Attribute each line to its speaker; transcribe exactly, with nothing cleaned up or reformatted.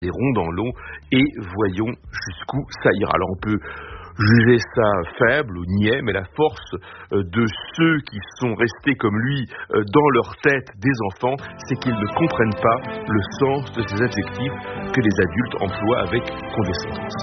Speaker 1: des ronds dans l'eau et voyons jusqu'où ça ira. Alors on peut juger ça faible ou niais, mais la force de ceux qui sont restés comme lui dans leur tête des enfants, c'est qu'ils ne comprennent pas le sens de ces adjectifs que les adultes emploient avec condescendance.